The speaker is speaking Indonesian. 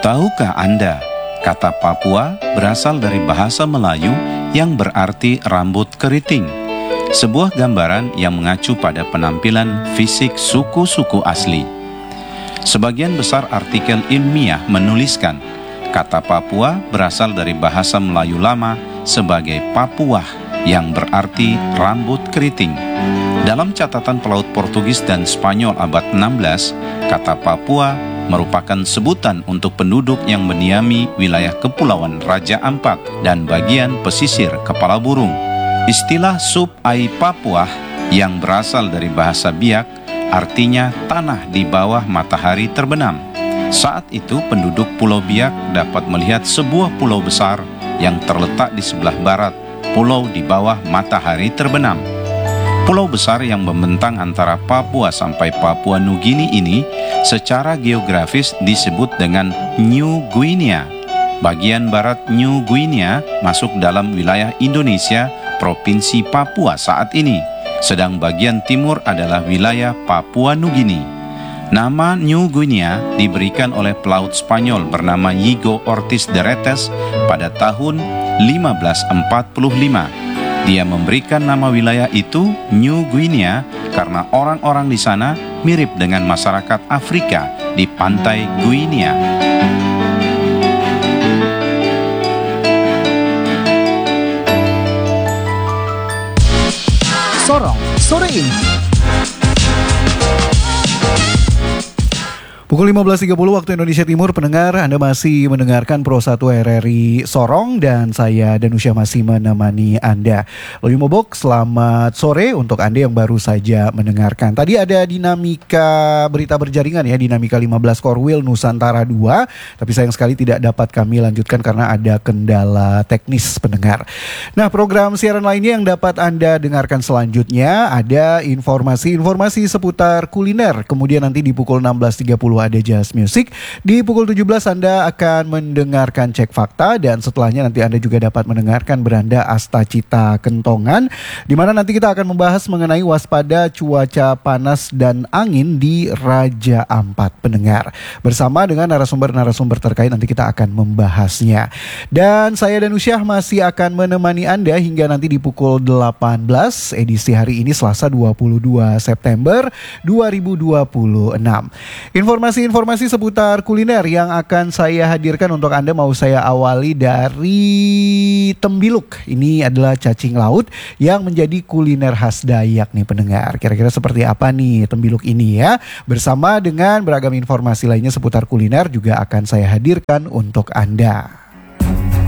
Tahukah Anda, kata Papua berasal dari bahasa Melayu yang berarti rambut keriting, sebuah gambaran yang mengacu pada penampilan fisik suku-suku asli. Sebagian besar artikel ilmiah menuliskan, kata Papua berasal dari bahasa Melayu lama sebagai Papuah yang berarti rambut keriting. Dalam catatan pelaut Portugis dan Spanyol abad 16, kata Papua merupakan sebutan untuk penduduk yang mendiami wilayah Kepulauan Raja Ampat dan bagian pesisir Kepala Burung. Istilah Sub Ai Papuah yang berasal dari bahasa Biak artinya tanah di bawah matahari terbenam. Saat itu penduduk Pulau Biak dapat melihat sebuah pulau besar yang terletak di sebelah barat, pulau di bawah matahari terbenam. Pulau besar yang membentang antara Papua sampai Papua Nugini ini secara geografis disebut dengan New Guinea. Bagian barat New Guinea masuk dalam wilayah Indonesia, Provinsi Papua saat ini, sedang bagian timur adalah wilayah Papua Nugini. Nama New Guinea diberikan oleh pelaut Spanyol bernama Yigo Ortiz de Retes pada tahun 1545. Dia memberikan nama wilayah itu New Guinea karena orang-orang di sana mirip dengan masyarakat Afrika di pantai Guinea. Sorong sore ini. Pukul 15.30 waktu Indonesia Timur, pendengar, Anda masih mendengarkan Pro 1 RRI Sorong dan saya Danusia masih menemani Anda. Loyu Mobok, selamat sore untuk Anda yang baru saja mendengarkan. Tadi ada dinamika berita berjaringan ya, dinamika 15 Korwil Nusantara 2, tapi sayang sekali tidak dapat kami lanjutkan karena ada kendala teknis, pendengar. Nah, program siaran lainnya yang dapat Anda dengarkan selanjutnya ada informasi-informasi seputar kuliner, kemudian nanti di pukul 16.30 ada Jazz Music. Di pukul 17 Anda akan mendengarkan Cek Fakta dan setelahnya nanti Anda juga dapat mendengarkan Beranda Astacita Kentongan, di mana nanti kita akan membahas mengenai waspada cuaca panas dan angin di Raja Ampat, pendengar. Bersama dengan narasumber-narasumber terkait nanti kita akan membahasnya. Dan saya Danusyah masih akan menemani Anda hingga nanti di pukul 18 edisi hari ini Selasa 22 September 2026. Informasi seputar kuliner yang akan saya hadirkan untuk Anda mau saya awali dari tembiluk. Ini adalah cacing laut yang menjadi kuliner khas Dayak nih, pendengar. Kira-kira seperti apa nih tembiluk ini ya? Bersama dengan beragam informasi lainnya seputar kuliner juga akan saya hadirkan untuk Anda.